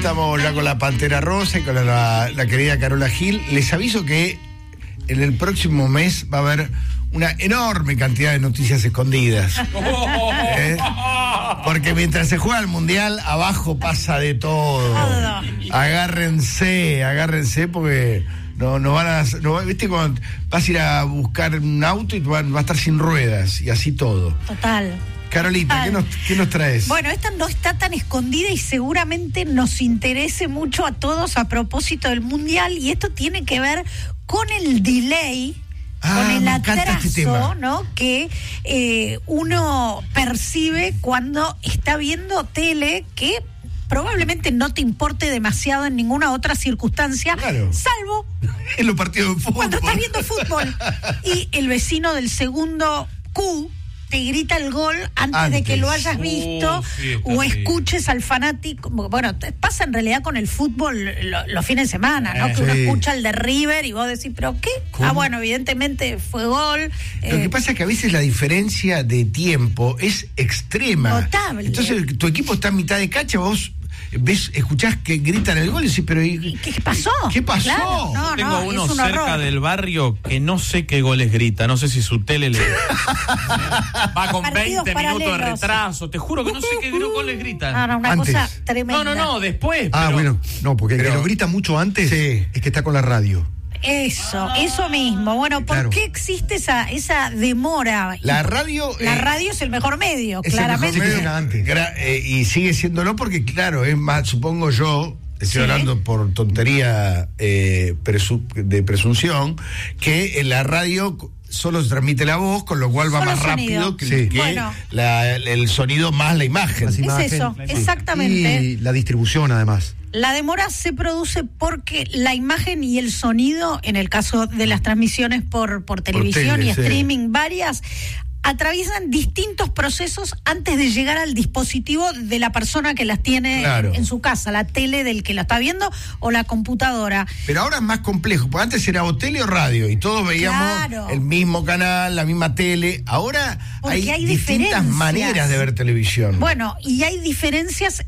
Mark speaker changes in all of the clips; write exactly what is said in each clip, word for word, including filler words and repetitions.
Speaker 1: estamos ya con la Pantera Rosa y con la, la querida Carola Gil. Les aviso que en el próximo mes va a haber una enorme cantidad de noticias escondidas. ¿Eh? Porque mientras se juega el Mundial, abajo pasa de todo. Agárrense, agárrense porque no, no van a... No, ¿viste cuando vas a ir a buscar un auto y va, va a estar sin ruedas y así todo?
Speaker 2: Total.
Speaker 1: Carolita, ¿qué nos, ¿qué nos traes?
Speaker 2: Bueno, esta no está tan escondida y seguramente nos interese mucho a todos a propósito del Mundial, y esto tiene que ver con el delay, ah, con el atraso, este ¿no? que eh, uno percibe cuando está viendo tele, que probablemente no te importe demasiado en ninguna otra circunstancia, claro, salvo
Speaker 1: en los partidos de fútbol.
Speaker 2: Cuando estás viendo fútbol y el vecino del segundo Q te grita el gol antes, antes. de que lo hayas visto, oh, sí, o escuches al fanático. Bueno, pasa en realidad con el fútbol lo, los fines de semana, ¿no? Eh, que uno sí. escucha el de River y vos decís, ¿pero qué? ¿Cómo? Ah, bueno, evidentemente fue gol.
Speaker 1: Lo eh, que pasa es que a veces la diferencia de tiempo es extrema.
Speaker 2: Notable.
Speaker 1: Entonces, tu equipo está a mitad de cancha, vos ves, escuchás que gritan el gol y decís, pero
Speaker 2: ¿qué pasó?
Speaker 1: ¿Qué pasó?
Speaker 2: Claro, no,
Speaker 3: Tengo
Speaker 2: no,
Speaker 3: uno
Speaker 2: es un
Speaker 3: cerca
Speaker 2: horror.
Speaker 3: del barrio que no sé qué goles grita, no sé si su tele le va con
Speaker 2: Partidos
Speaker 3: veinte
Speaker 2: paralelos.
Speaker 3: minutos de retraso, te juro que no sé qué goles gritan.
Speaker 2: No, no, una
Speaker 1: Antes.
Speaker 2: cosa tremenda.
Speaker 3: No, no, no, después.
Speaker 4: Ah,
Speaker 3: pero...
Speaker 4: bueno, no, porque
Speaker 1: pero...
Speaker 4: el que lo grita mucho antes sí. es que está con la radio.
Speaker 2: Eso, eso mismo. Bueno, ¿por
Speaker 4: claro.
Speaker 2: qué existe esa esa demora?
Speaker 1: La radio...
Speaker 2: La
Speaker 1: eh,
Speaker 2: radio es el mejor medio,
Speaker 1: es
Speaker 2: claramente.
Speaker 1: El mejor medio,
Speaker 4: antes.
Speaker 1: Gra- eh, y sigue siéndolo porque, claro, es más, supongo yo, estoy sí. hablando por tontería eh, presu- de presunción, que en la radio solo se transmite la voz, con lo cual va
Speaker 2: solo
Speaker 1: más
Speaker 2: sonido.
Speaker 1: rápido que,
Speaker 4: sí.
Speaker 1: que
Speaker 2: bueno.
Speaker 1: la, el sonido más la imagen.
Speaker 4: Más
Speaker 2: es
Speaker 4: imagen,
Speaker 2: eso,
Speaker 4: sí.
Speaker 2: exactamente.
Speaker 4: Y la distribución, además.
Speaker 2: La demora se produce porque la imagen y el sonido, en el caso de las transmisiones por, por televisión
Speaker 1: tele,
Speaker 2: y
Speaker 1: sí.
Speaker 2: streaming varias, atraviesan distintos procesos antes de llegar al dispositivo de la persona que las tiene
Speaker 1: claro.
Speaker 2: en, en su casa, la tele del que la está viendo o la computadora.
Speaker 1: Pero ahora es más complejo, porque antes era o tele o radio y todos veíamos
Speaker 2: claro.
Speaker 1: el mismo canal, la misma tele. Ahora hay,
Speaker 2: hay
Speaker 1: distintas maneras de ver televisión.
Speaker 2: Bueno, y hay diferencias,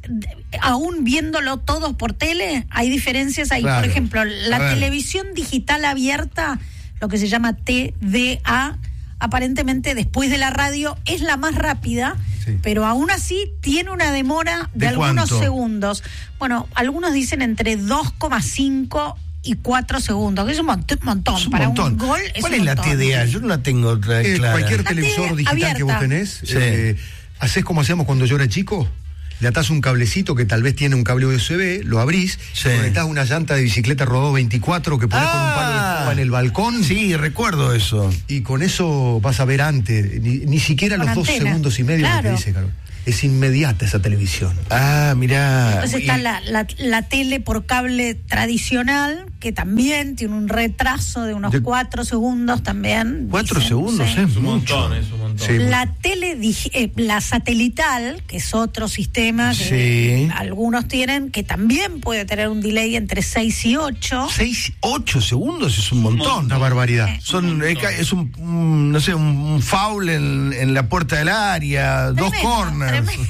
Speaker 2: aún viéndolo todos por tele, hay diferencias ahí.
Speaker 1: Claro.
Speaker 2: Por ejemplo, la televisión digital abierta, lo que se llama T D A, aparentemente después de la radio es la más rápida, sí. pero aún así tiene una demora de,
Speaker 1: ¿De
Speaker 2: algunos
Speaker 1: cuánto?
Speaker 2: segundos. Bueno, algunos dicen entre dos coma cinco y cuatro segundos, que es un montón, montón.
Speaker 1: Es un
Speaker 2: para
Speaker 1: montón.
Speaker 2: un gol es
Speaker 1: ¿Cuál
Speaker 2: un
Speaker 1: es la
Speaker 2: montón.
Speaker 1: T D A? Yo no la tengo eh, clara.
Speaker 4: Cualquier
Speaker 2: La
Speaker 4: televisor
Speaker 2: T V
Speaker 4: digital
Speaker 2: abierta.
Speaker 4: que vos tenés,
Speaker 1: Sí.
Speaker 4: eh, hacés como hacíamos cuando yo era chico. Le atás un cablecito que tal vez tiene un cable U S B, lo abrís,
Speaker 1: sí.
Speaker 4: conectás una llanta de bicicleta Rodó veinticuatro que pones ah, con un palo de escoba en el balcón.
Speaker 1: Sí, recuerdo eso.
Speaker 4: Y con eso vas a ver antes, ni, ni siquiera
Speaker 2: con
Speaker 4: los
Speaker 2: antena.
Speaker 4: dos segundos y medio
Speaker 2: claro.
Speaker 4: que te dice, Carol. Es inmediata esa televisión.
Speaker 1: Ah, mirá.
Speaker 2: Entonces está
Speaker 1: y...
Speaker 2: la, la, la tele por cable tradicional, que también tiene un retraso de unos de... cuatro segundos también.
Speaker 1: Cuatro
Speaker 2: dicen,
Speaker 1: segundos,
Speaker 2: sí.
Speaker 1: ¿eh?
Speaker 3: Es un montón, es un montón.
Speaker 4: Sí.
Speaker 2: La tele, eh, la satelital, que es otro sistema que
Speaker 1: sí.
Speaker 2: algunos tienen, que también puede tener un delay entre seis y ocho.
Speaker 1: Seis, ocho segundos es un montón.
Speaker 4: Una barbaridad.
Speaker 2: Eh,
Speaker 1: Son, es, es un, un, no sé, un, un foul en, en la puerta del área,
Speaker 2: Tremendo,
Speaker 1: dos corners.
Speaker 2: tremendo,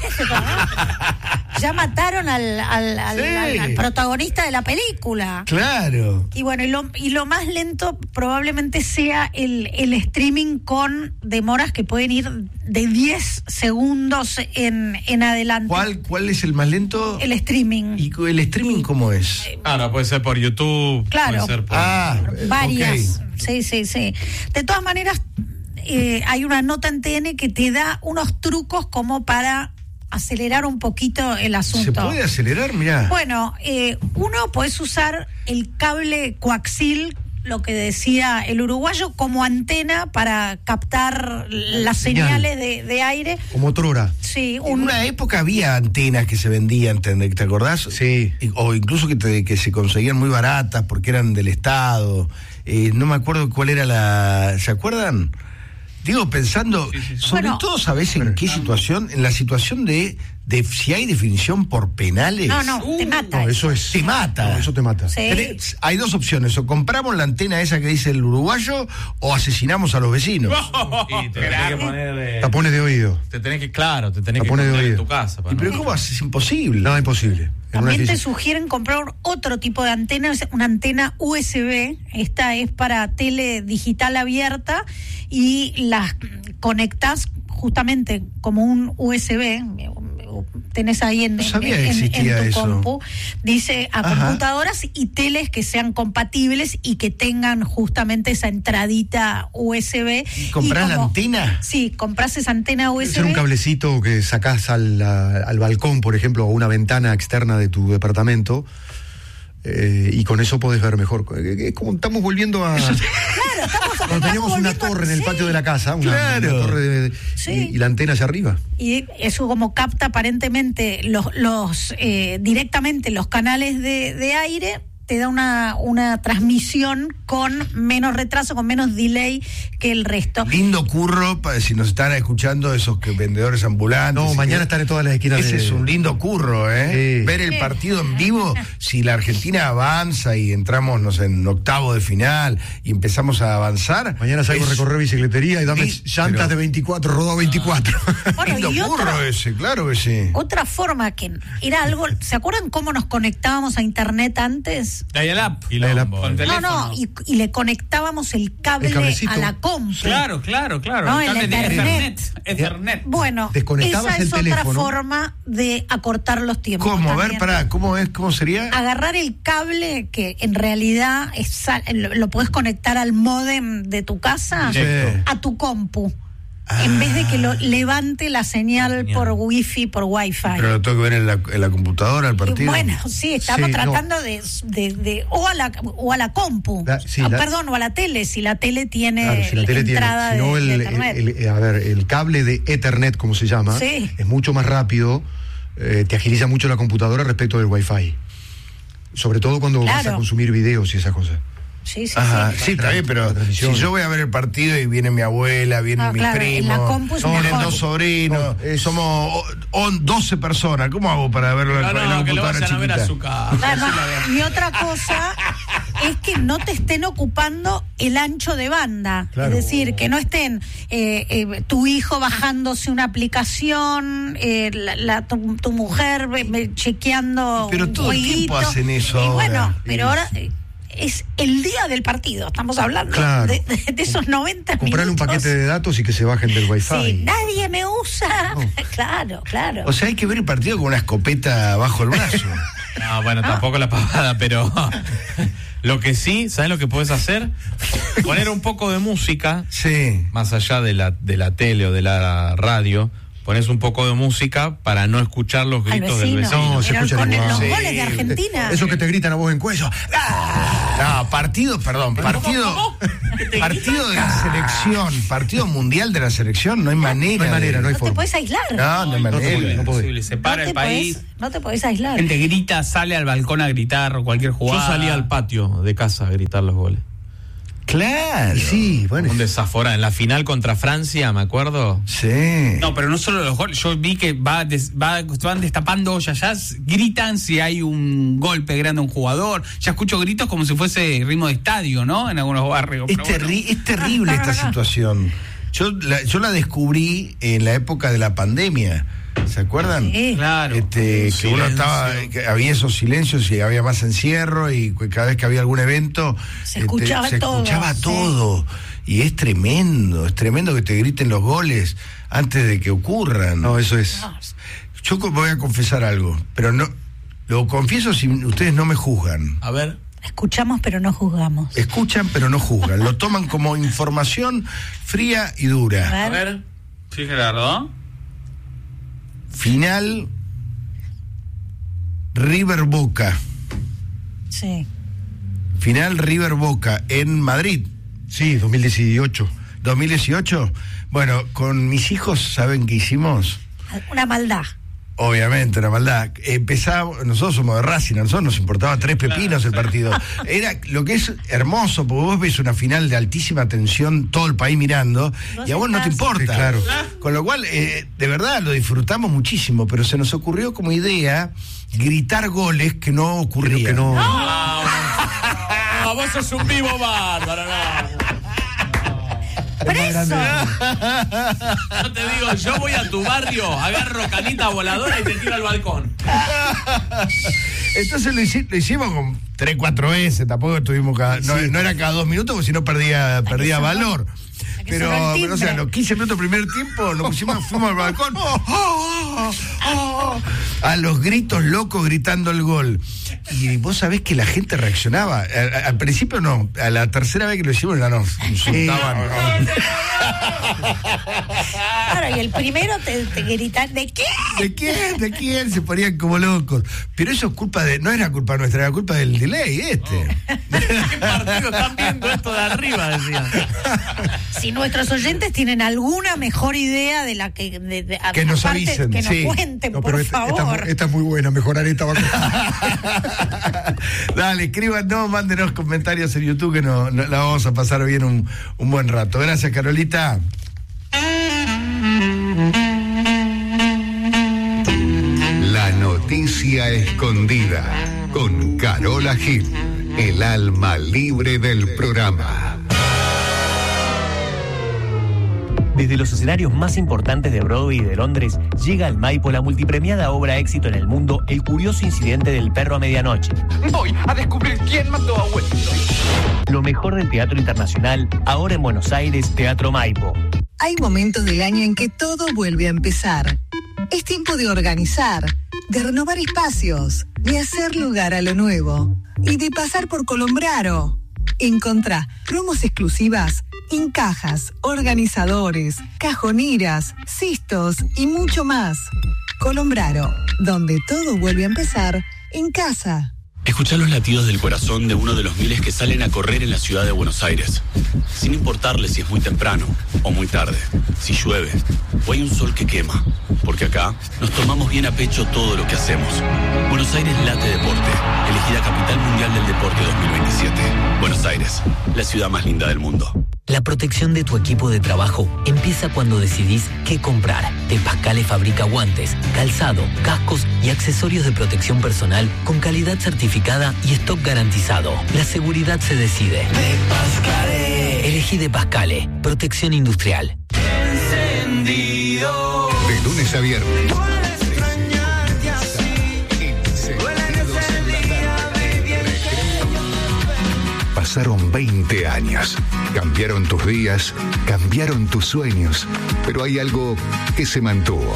Speaker 2: ya mataron al, al, al,
Speaker 1: sí.
Speaker 2: al, al protagonista de la película.
Speaker 1: Claro.
Speaker 2: Y bueno, y lo, y lo más lento probablemente sea el, el streaming con demoras que pueden ir de diez segundos en, en adelante.
Speaker 1: ¿Cuál, ¿Cuál es el más lento?
Speaker 2: El streaming.
Speaker 1: ¿Y el streaming cómo es?
Speaker 3: Ah, no, puede ser por YouTube.
Speaker 2: Claro.
Speaker 3: Puede ser por...
Speaker 1: Ah,
Speaker 2: varias.
Speaker 1: okay.
Speaker 2: Sí, sí, sí. De todas maneras, eh, hay una nota en T N que te da unos trucos como para acelerar un poquito el asunto.
Speaker 1: ¿Se puede acelerar? Mirá.
Speaker 2: Bueno, eh, uno, podés usar el cable coaxil, lo que decía el uruguayo, como antena para captar las
Speaker 4: Señal.
Speaker 2: señales de, de aire.
Speaker 4: Como otrora.
Speaker 2: Sí,
Speaker 1: En una época había antenas que se vendían, ¿te, te acordás?
Speaker 4: Sí.
Speaker 1: Y- O incluso que, te- que se conseguían muy baratas porque eran del Estado. Eh, no me acuerdo cuál era la... ¿Se acuerdan? Digo, pensando,
Speaker 3: Sí, sí, sí.
Speaker 1: sobre
Speaker 2: Bueno,
Speaker 1: todo, ¿sabés en qué situación? En la situación de, de si hay definición por penales.
Speaker 2: No, no, te mata.
Speaker 4: No, eso es.
Speaker 1: Te mata.
Speaker 4: No, eso te mata.
Speaker 2: Sí.
Speaker 1: Tenés- hay dos opciones, o compramos la antena esa que dice el uruguayo o asesinamos a los vecinos.
Speaker 3: Y te tenés que poner... eh,
Speaker 4: Tapones de oído.
Speaker 3: te tenés que, claro, te tenés que
Speaker 4: Tapones de
Speaker 3: poner en
Speaker 4: oído.
Speaker 3: tu casa.
Speaker 1: ¿Y
Speaker 3: para
Speaker 1: pero
Speaker 3: no-
Speaker 1: cómo haces? Es imposible.
Speaker 4: No, imposible.
Speaker 2: También te sugieren comprar otro tipo de antena, una antena U S B. Esta es para tele digital abierta y las conectás justamente como un U S B. Tenés ahí en,
Speaker 1: no sabía
Speaker 2: en,
Speaker 1: que existía
Speaker 2: en tu
Speaker 1: eso.
Speaker 2: compu, dice a
Speaker 1: Ajá.
Speaker 2: computadoras y teles que sean compatibles y que tengan justamente esa entradita U S B.
Speaker 1: ¿Comprás
Speaker 2: y como,
Speaker 1: la antena?
Speaker 2: Sí, comprás esa antena U S B.
Speaker 4: Debe ser un cablecito que sacás al, a, al balcón, por ejemplo, o una ventana externa de tu departamento, eh, y con eso podés ver mejor. Es como estamos volviendo a...
Speaker 2: Claro, estamos,
Speaker 4: cuando teníamos
Speaker 2: estamos
Speaker 4: una torre en el
Speaker 2: sí.
Speaker 4: patio de la casa, una,
Speaker 1: Claro.
Speaker 4: una torre de, de,
Speaker 2: Sí.
Speaker 4: y, y la antena hacia arriba.
Speaker 2: Y eso como capta aparentemente los, los eh, directamente los canales de, de aire, te da una, una transmisión con menos retraso, con menos delay que el resto.
Speaker 1: Lindo curro, para si nos están escuchando esos que vendedores ambulantes.
Speaker 4: No, mañana estaré en todas las esquinas.
Speaker 1: Ese
Speaker 4: de...
Speaker 1: es un lindo curro, ¿eh?
Speaker 4: Sí.
Speaker 1: Ver el partido en vivo, si la Argentina avanza y entramos, no sé, en octavo de final y empezamos a avanzar.
Speaker 4: Mañana salgo
Speaker 1: es...
Speaker 4: a recorrer bicicletería y dame
Speaker 1: Sí,
Speaker 4: llantas
Speaker 1: pero...
Speaker 4: de veinticuatro, rodado veinticuatro.
Speaker 2: Bueno,
Speaker 1: lindo
Speaker 2: y
Speaker 1: curro
Speaker 2: otra,
Speaker 1: ese, claro que sí.
Speaker 2: otra forma que era algo, ¿se acuerdan cómo nos conectábamos a internet antes?
Speaker 3: Dial-up.
Speaker 4: Dial-up.
Speaker 3: Con
Speaker 2: No,
Speaker 3: teléfono.
Speaker 2: no, y, y le conectábamos el cable
Speaker 4: El cablecito.
Speaker 2: a la compu.
Speaker 3: Claro, claro, claro.
Speaker 2: No,
Speaker 3: el
Speaker 2: el
Speaker 3: cable de
Speaker 2: Ethernet.
Speaker 3: Ethernet. Ethernet.
Speaker 2: Bueno,
Speaker 4: Desconectabas
Speaker 2: esa
Speaker 4: el
Speaker 2: es otra
Speaker 4: teléfono.
Speaker 2: forma de acortar los tiempos.
Speaker 1: ¿Cómo? A ver,
Speaker 2: también.
Speaker 1: pará, ¿cómo es? ¿Cómo sería?
Speaker 2: Agarrar el cable que en realidad es, lo, lo puedes conectar al módem de tu casa,
Speaker 1: Sí.
Speaker 2: a tu compu. En vez de que lo levante la señal,
Speaker 3: La señal.
Speaker 2: por wifi, por wifi.
Speaker 1: Pero lo tengo que ver en la, en la computadora, el
Speaker 2: Y
Speaker 1: partido.
Speaker 2: bueno, sí, estamos
Speaker 4: Sí, no.
Speaker 2: tratando de, de, de o a la o a la compu,
Speaker 4: La- sí,
Speaker 2: Ah,
Speaker 4: la-
Speaker 2: perdón, o a la tele, si la tele tiene
Speaker 4: Claro, si la tele tiene,
Speaker 2: entrada
Speaker 4: si no
Speaker 2: de,
Speaker 4: el,
Speaker 2: de
Speaker 4: el,
Speaker 2: internet.
Speaker 4: el- a ver, el cable de Ethernet, como se llama,
Speaker 2: Sí.
Speaker 4: es mucho más rápido, eh, te agiliza mucho la computadora respecto del Wi-Fi. Sobre todo cuando vas
Speaker 2: Claro.
Speaker 4: a consumir videos y esas cosas.
Speaker 2: Sí, sí,
Speaker 1: Ajá,
Speaker 2: sí.
Speaker 1: sí, está bien, pero
Speaker 4: La transmisión.
Speaker 1: si yo voy a ver el partido y viene mi abuela, vienen
Speaker 2: No,
Speaker 1: mis
Speaker 2: claro, en la
Speaker 1: primos,
Speaker 2: compu es
Speaker 1: vienen
Speaker 2: mejor.
Speaker 1: dos sobrinos,
Speaker 4: No, es-
Speaker 1: somos o- o- doce personas, ¿cómo hago para verlo en
Speaker 3: No,
Speaker 1: la
Speaker 3: no, que lo
Speaker 1: computadora
Speaker 3: vayan a ver a
Speaker 1: chiquita?
Speaker 3: su casa.
Speaker 2: Claro, y otra cosa es que no te estén ocupando el ancho de banda.
Speaker 4: Claro.
Speaker 2: Es decir, que no estén eh, eh, tu hijo bajándose una aplicación, eh, la, la- tu, tu mujer ve- ve- chequeando.
Speaker 1: Pero
Speaker 2: un
Speaker 1: todo el tiempo
Speaker 2: jueguito.
Speaker 1: hacen eso
Speaker 2: Y
Speaker 1: ahora.
Speaker 2: bueno, pero ahora eh, es el día del partido. Estamos hablando
Speaker 4: Claro.
Speaker 2: de, de- de esos noventa
Speaker 4: Comprarle un
Speaker 2: minutos.
Speaker 4: paquete de datos y que se bajen del Wi-Fi.
Speaker 2: Sí, nadie me usa. Claro, claro.
Speaker 1: O sea, hay que ver el partido con una escopeta bajo el brazo.
Speaker 3: No, bueno, tampoco la pavada, pero lo que sí, ¿sabes lo que puedes hacer? Poner un poco de música,
Speaker 1: Sí.
Speaker 3: más allá de la, de la tele o de la radio, pones un poco de música para no escuchar los
Speaker 2: Al
Speaker 3: gritos del
Speaker 2: vecino.
Speaker 3: vecino.
Speaker 4: No, se
Speaker 2: Pero
Speaker 4: escucha
Speaker 2: con
Speaker 4: igual.
Speaker 2: los
Speaker 1: Sí.
Speaker 2: goles de Argentina.
Speaker 4: Eso que te gritan a vos en cuello.
Speaker 1: No, partido, perdón, partido, partido de la selección, partido mundial de la selección, no hay manera.
Speaker 4: No hay manera, no hay
Speaker 2: No te
Speaker 4: forma.
Speaker 2: podés aislar.
Speaker 1: No, no hay
Speaker 4: No te
Speaker 1: manera.
Speaker 4: podés, no podés.
Speaker 3: Imposible, se para
Speaker 2: no
Speaker 3: el
Speaker 2: te
Speaker 3: país,
Speaker 2: podés- no te podés aislar.
Speaker 3: gente grita, sale al balcón a gritar o cualquier
Speaker 5: Yo
Speaker 3: jugada.
Speaker 5: salía al patio de casa a gritar los goles.
Speaker 1: Claro.
Speaker 4: Y sí, bueno.
Speaker 3: Un desaforado. En la final contra Francia, me acuerdo.
Speaker 1: Sí.
Speaker 5: No, pero no solo los goles. Yo vi que va, des- va van destapando ollas, ya s- gritan si hay un golpe grande a un jugador. Ya escucho gritos como si fuese ritmo de estadio, ¿no? En algunos barrios.
Speaker 1: Es,
Speaker 5: pero bueno.
Speaker 1: terri- es terrible esta situación. Yo la, yo la descubrí en la época de la pandemia. ¿Se acuerdan?
Speaker 2: Sí.
Speaker 5: Claro.
Speaker 1: Este, que uno
Speaker 3: Silencio.
Speaker 1: estaba, que había esos silencios y había más encierro y cu- cada vez que había algún evento
Speaker 2: Se escuchaba
Speaker 1: se
Speaker 2: todo,
Speaker 1: escuchaba
Speaker 2: sí.
Speaker 1: todo. Y es tremendo, es tremendo que te griten los goles antes de que ocurran.
Speaker 4: No, eso es.
Speaker 1: Yo co- voy a confesar algo, pero no lo confieso si ustedes no me juzgan.
Speaker 3: A ver.
Speaker 2: Escuchamos pero no juzgamos.
Speaker 1: Escuchan pero no juzgan, lo toman como información fría y dura.
Speaker 5: A ver. Sí, Gerardo.
Speaker 1: Final River Boca.
Speaker 2: Sí.
Speaker 1: Final River Boca en Madrid,
Speaker 4: Sí, dos mil dieciocho.
Speaker 1: dos mil dieciocho. Bueno, con mis hijos, ¿saben qué hicimos?
Speaker 2: Una maldad.
Speaker 1: Obviamente, una maldad. Empezaba, nosotros somos de Racing, a nosotros nos importaba tres pepinos el partido. Era lo que es hermoso, porque vos ves una final de altísima tensión, todo el país mirando,
Speaker 2: Vos
Speaker 1: y a vos no te
Speaker 2: estás-
Speaker 1: importa.
Speaker 4: Sí, claro.
Speaker 1: Con lo cual, eh, de verdad, lo disfrutamos muchísimo, pero se nos ocurrió como idea gritar goles que no ocurrían.
Speaker 4: Que no.
Speaker 5: Ah, vos sos un vivo bárbaro, no.
Speaker 2: ¡Preso!
Speaker 5: Yo te digo, yo voy a tu barrio, agarro canita voladora y te tiro al balcón.
Speaker 1: Entonces lo, hici- lo hicimos con tres, cuatro veces, tampoco estuvimos cada, no, no era cada dos minutos, porque si no perdía, perdía valor. Pero, pero, o sea, los quince minutos del primer tiempo nos pusimos, fuimos al balcón, a los gritos locos gritando el gol. Y vos sabés que la gente reaccionaba. Al, al principio no, a la tercera vez que lo hicimos ya nos insultaban.
Speaker 2: Claro, y el primero te, te gritan, ¿de quién?
Speaker 1: ¿De quién? ¿De quién? Se ponían como locos. Pero eso es culpa de, no era culpa nuestra, era culpa del delay este.
Speaker 3: Oh. ¿Qué partido están viendo esto de arriba? Decían.
Speaker 2: Si nuestros oyentes tienen alguna mejor idea de la que... De, de,
Speaker 1: que nos avisen.
Speaker 2: Que nos
Speaker 1: sí.
Speaker 2: cuenten,
Speaker 4: no,
Speaker 2: por
Speaker 4: esta,
Speaker 2: favor.
Speaker 4: Esta, esta es muy buena, mejorar esta va
Speaker 1: a... Dale, escríbanos, mándenos comentarios en YouTube que no, no, la vamos a pasar bien un, un buen rato. Gracias, Carolita.
Speaker 6: La noticia escondida con Carola Gil, el alma libre del programa.
Speaker 7: Desde los escenarios más importantes de Broadway y de Londres, llega al Maipo la multipremiada obra éxito en el mundo, El curioso incidente del perro a medianoche.
Speaker 8: Voy a descubrir quién mató a Wendy.
Speaker 7: Lo mejor del teatro internacional, ahora en Buenos Aires, Teatro Maipo.
Speaker 9: Hay momentos del año en que todo vuelve a empezar. Es tiempo de organizar, de renovar espacios, de hacer lugar a lo nuevo y de pasar por Colombraro. Encontrá promos exclusivas en cajas, organizadores, cajoneras, cistos y mucho más. Colombraro, donde todo vuelve a empezar en casa.
Speaker 10: Escuchá los latidos del corazón de uno de los miles que salen a correr en la ciudad de Buenos Aires, sin importarle si es muy temprano o muy tarde, si llueve o hay un sol que quema, porque acá nos tomamos bien a pecho todo lo que hacemos. Buenos Aires late deporte, elegida Capital Mundial del Deporte dos mil veintisiete. Buenos Aires, la ciudad más linda del mundo.
Speaker 11: La protección de tu equipo de trabajo empieza cuando decidís qué comprar. De Pascale fabrica guantes, calzado, cascos y accesorios de protección personal con calidad certificada y stock garantizado. La seguridad se decide. De Pascale. Elegí De Pascale. Protección industrial.
Speaker 6: Encendido. De lunes a viernes. Pasaron veinte años. Cambiaron tus días, cambiaron tus sueños, pero hay algo que se mantuvo.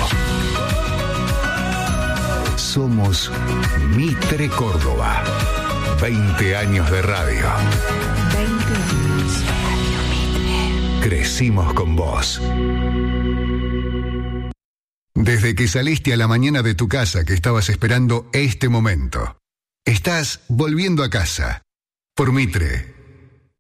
Speaker 6: Somos Mitre Córdoba. veinte años de radio.
Speaker 2: veinte años de Radio Mitre.
Speaker 6: Crecimos con vos. Desde que saliste a la mañana de tu casa que estabas esperando este momento, estás volviendo a casa. Por Mitre,